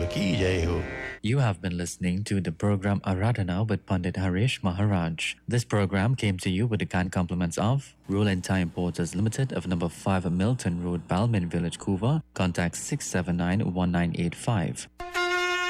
की जय हो. You have been listening to the program Aradhana with Pandit Harish Maharaj. This program came to you with the kind compliments of Rule and Tie Importers Limited of number 5 Milton Road, Balmain Village, Kuva. Contact 679 1985.